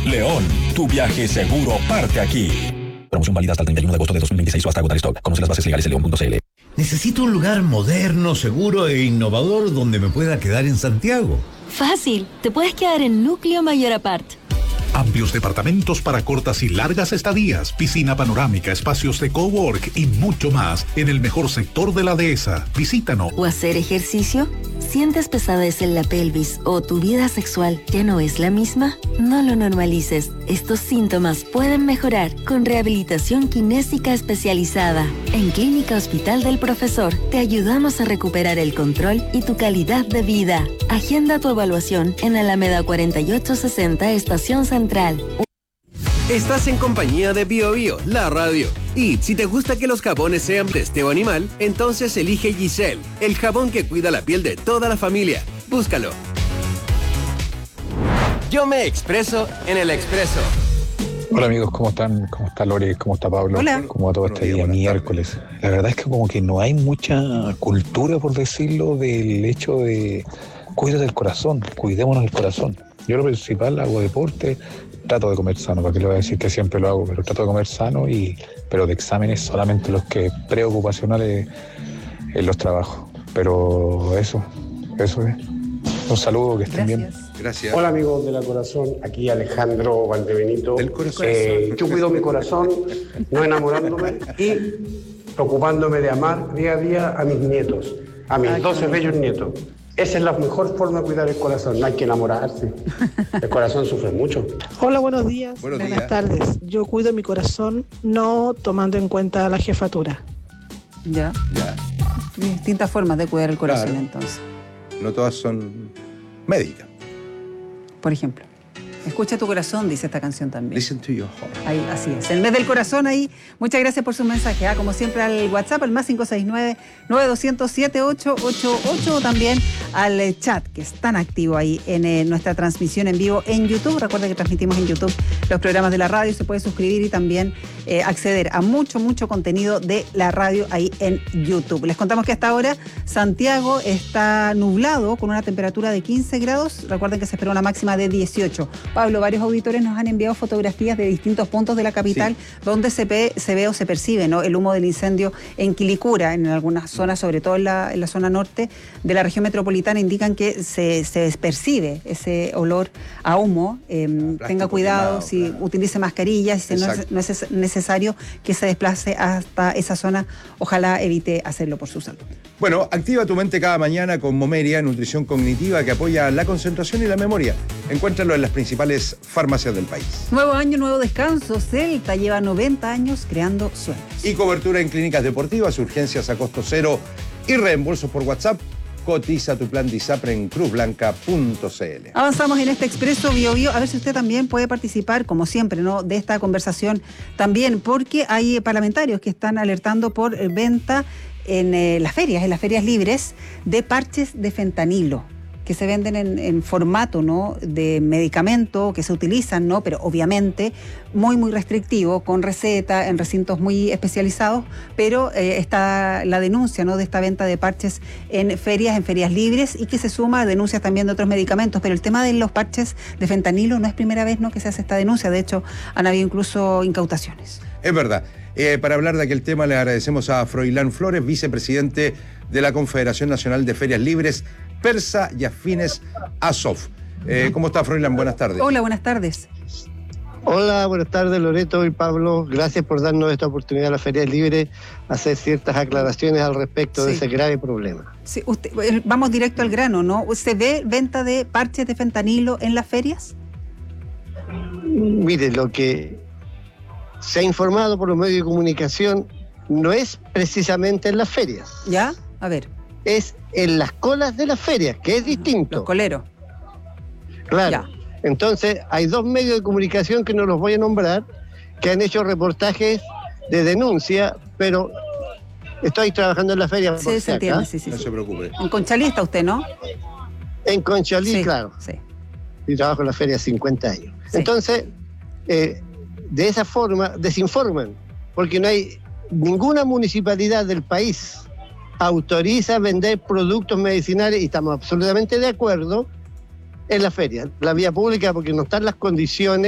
León, tu viaje seguro parte aquí. Promoción válida hasta el 31 de agosto de 2026 o hasta agotar stock. Conoce las bases legales en leon.cl. Necesito un lugar moderno, seguro e innovador donde me pueda quedar en Santiago. Fácil, te puedes quedar en Núcleo Mayor Apart. Amplios departamentos para cortas y largas estadías, piscina panorámica, espacios de cowork y mucho más en el mejor sector de la dehesa. Visítanos. ¿O hacer ejercicio? ¿Sientes pesadez en la pelvis o tu vida sexual ya no es la misma? No lo normalices. Estos síntomas pueden mejorar con rehabilitación kinésica especializada. En Clínica Hospital del Profesor te ayudamos a recuperar el control y tu calidad de vida. Agenda tu evaluación en Alameda 4860 Estación Central. Estás en compañía de Bio Bio, la radio. Y si te gusta que los jabones sean de testeo animal, entonces elige Giselle, el jabón que cuida la piel de toda la familia. Búscalo. Yo me expreso en el Expreso. Hola amigos, ¿cómo están? ¿Cómo está Lore? ¿Cómo está Pablo? Hola. ¿Cómo va todo este día miércoles? La verdad es que como que no hay mucha cultura, por decirlo, del hecho de cuida del corazón, cuidémonos el corazón. Yo lo principal, hago deporte, trato de comer sano, para qué le voy a decir que siempre lo hago, pero trato de comer sano, pero de exámenes solamente los que preocupacionales en los trabajos. Pero eso es. Un saludo, que estén bien. Gracias. Hola amigos de La Corazón, aquí Alejandro Valdebenito. Del corazón. Yo cuido mi corazón, no enamorándome y preocupándome de amar día a día a mis nietos, a mis 12 bellos nietos. Esa es la mejor forma de cuidar el corazón, no hay que enamorarse. El corazón sufre mucho. Hola, buenos días. Buenas tardes. Yo cuido mi corazón no tomando en cuenta la jefatura. Ya. Distintas formas de cuidar el corazón, claro. Entonces. No todas son médicas. Por ejemplo, escucha tu corazón, dice esta canción también. Listen to your heart. Ahí, así es. El mes del corazón ahí. Muchas gracias por su mensaje. Como siempre al WhatsApp, al más 569-9200-7888, o también al chat, que es tan activo ahí en nuestra transmisión en vivo en YouTube. Recuerda que transmitimos en YouTube los programas de la radio. Se puede suscribir y también acceder a mucho contenido de la radio ahí en YouTube. Les contamos que hasta ahora Santiago está nublado con una temperatura de 15 grados. Recuerden que se espera una máxima de 18. Pablo, varios auditores nos han enviado fotografías de distintos puntos de la capital, sí, donde se ve o se percibe, ¿no?, el humo del incendio en Quilicura, en algunas zonas, sobre todo en la zona norte de la región metropolitana, indican que se percibe ese olor a humo. Tenga cuidado, si utilice mascarillas, si no es necesario que se desplace hasta esa zona, ojalá evite hacerlo por su salud. Bueno, activa tu mente cada mañana con Momeria, nutrición cognitiva que apoya la concentración y la memoria. Encuéntralo en las principales farmacias del país. Nuevo año, nuevo descanso. Celta lleva 90 años creando sueños. Y cobertura en clínicas deportivas, urgencias a costo cero y reembolsos por WhatsApp. Cotiza tu plan de ISAPRE en cruzblanca.cl. Avanzamos en este Expreso Bio Bio. A ver si usted también puede participar, como siempre, ¿no?, de esta conversación también, porque hay parlamentarios que están alertando por venta en las ferias libres, de parches de fentanilo que se venden en formato, ¿no?, de medicamento, que se utilizan, ¿no?, pero obviamente muy restrictivo, con receta, en recintos muy especializados, pero está la denuncia, ¿no?, de esta venta de parches en ferias libres, y que se suma a denuncias también de otros medicamentos. Pero el tema de los parches de fentanilo no es primera vez, ¿no?, que se hace esta denuncia. De hecho, han habido incluso incautaciones. Es verdad. Para hablar de aquel tema le agradecemos a Froilán Flores, vicepresidente de la Confederación Nacional de Ferias Libres, Persa y Afines ASOF. ¿Cómo está, Froilán? Buenas tardes. Hola, buenas tardes. Hola, buenas tardes, Loreto y Pablo. Gracias por darnos esta oportunidad a las ferias libres, hacer ciertas aclaraciones al respecto de ese grave problema. Sí, vamos directo al grano, ¿no? ¿Se ve venta de parches de fentanilo en las ferias? Mire, lo que se ha informado por los medios de comunicación no es precisamente en las ferias. ¿Ya? A ver. Es en las colas de las ferias, que es distinto. Los coleros. Claro. Ya. Entonces, hay dos medios de comunicación que no los voy a nombrar, que han hecho reportajes de denuncia, pero estoy trabajando en la feria. Sí, se entiende, sí. No se preocupe. En Conchalí está usted, ¿no? En Conchalí, sí, claro. Sí. Y trabajo en la feria 50 años. Sí. Entonces, de esa forma, desinforman, porque no hay ninguna municipalidad del país autoriza vender productos medicinales, y estamos absolutamente de acuerdo en la feria, la vía pública, porque no están las condiciones